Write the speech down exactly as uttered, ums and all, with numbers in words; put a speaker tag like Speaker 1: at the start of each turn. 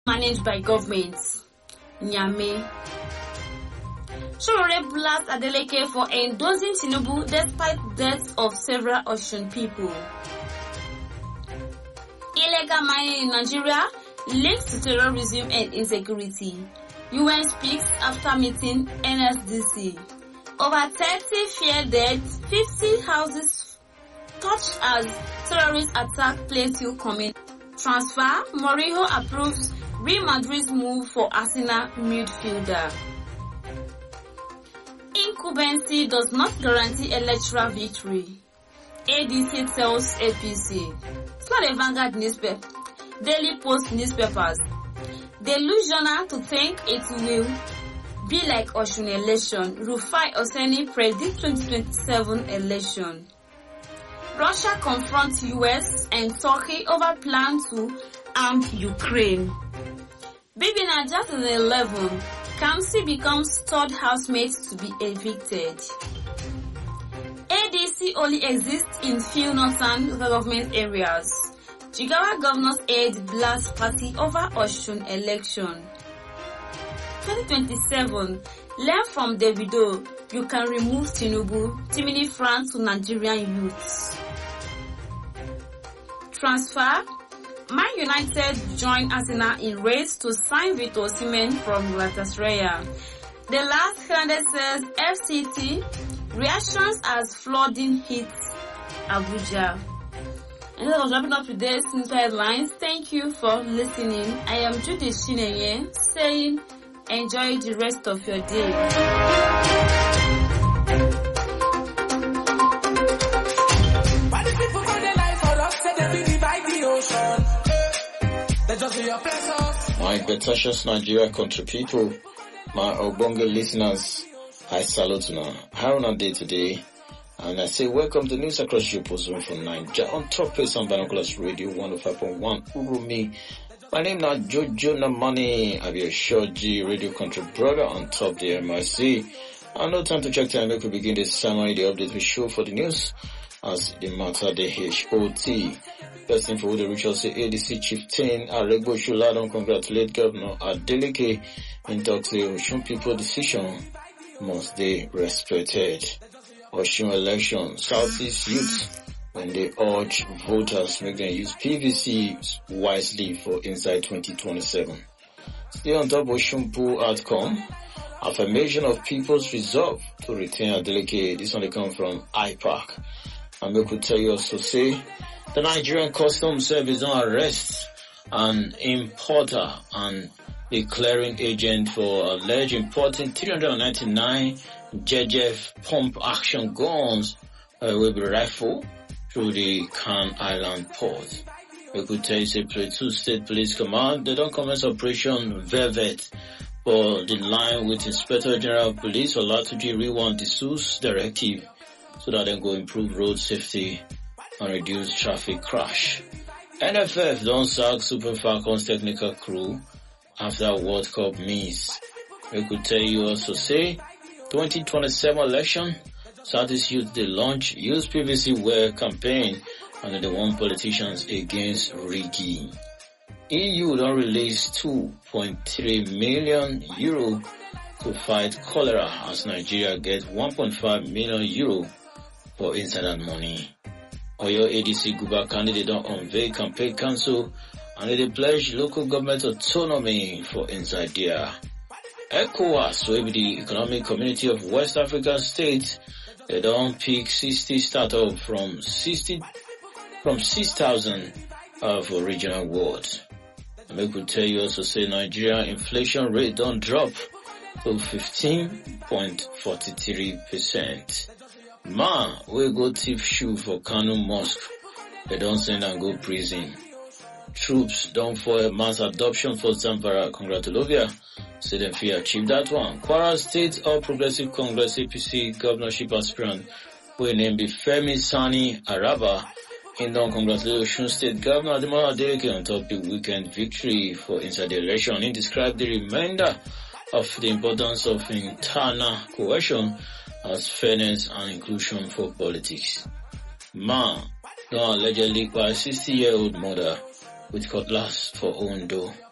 Speaker 1: managed by governments. Nyame. Shorore blasts Adeleke for endorsing Tinubu despite deaths of several Osun people. Illegal mining in Nigeria links to terrorism and insecurity. U N speaks after meeting N S D C. Over thirty fear deaths, fifty houses touched as terrorist attack Plateau coming. Transfer, Mourinho approves Real Madrid's move for Arsenal midfielder. Incumbency does not guarantee electoral victory. A D C tells A P C. It's not a Vanguard newspaper. Daily Post newspapers. Delusional to think it will be like Osun election. Rufai Oseni predicts twenty twenty-seven election. Russia confronts U S and Turkey over plan to arm Ukraine. Bibi Naja to the eleven. Kamsi becomes third housemate to be evicted. A D C only exists in few northern government areas. Jigawa governor's aide blasts party over Osun election. twenty twenty-seven. Learn from Davido. You can remove Tinubu. Timini France to Nigerian youths. Transfer. Man United join Arsenal in race to sign Victor Osimhen from Galatasaray. The last hundred says F C T reactions as flooding hits Abuja. And that was wrapping up today's news headlines. Thank you for listening. I am Judy Shineye saying enjoy the rest of your day.
Speaker 2: My Betashas Nigeria country people, my Obonga listeners, I salute now. How on a day today? And I say welcome to News Across Your Zone from Nigeria on Top Place on Binoculars Radio one oh five point one Urumi. My name is Jojo Namani. I be a short G radio country brother on top the M I C. And no time to check time. We could begin this summary, the update we show for the news as the matter the H O T. First thing for the Richard say A D C Chieftain Aregbo Shola don't congratulate Governor Adeleke in talks the Osun people decision must they respected. Osun election, Southeast youth when they urge voters make them use P V C wisely for inside twenty twenty-seven. Stay on top of Osun poll outcome. Affirmation of people's resolve to retain Adeleke. This one they come from I PAC. And we could tell you also say the Nigerian Customs Service on arrest an importer and a clearing agent for alleged importing three hundred ninety-nine J J F pump action guns uh, with a rifle through the Can Island port. We could tell you say Plateau State Police Command, they don't commence Operation Velvet for the line with Inspector General of Police Olatuji Riwan Disu's directive so that they go improve road safety and reduce traffic crash. N F F don't sack Super Falcons technical crew after World Cup miss. We could tell you also say twenty twenty-seven election, Southeast Youth they launch Use P V C Wear campaign and they want politicians against rigging. E U don't release two point three million euro to fight cholera as Nigeria gets one point five million euro for incident money. Oyo A D C Guba candidate don't unveil campaign council and they pledge local government autonomy for inside there. ECOWAS, will be the Economic Community of West African States, they don't pick sixty startup from sixty from six thousand uh, for regional wards. And we could tell you also say Nigeria inflation rate don't drop to fifteen point four three percent. Man, we go thief shoe for Kanu Mosque. They don't send and go prison. Troops don't foil mass adoption for Zamfara. Congratulations. Say them fear achieve that one. Kwara State All Progressive Congress A P C governorship aspirant who named be Femi Sani Araba. In don't congratulate Osun State Governor Ademola Adeleke on top the weekend victory for inside the election. He described the remainder of the importance of internal cohesion as fairness and inclusion for politics. Man, don't allegedly by a sixty-year-old mother with cutlass for Ondo.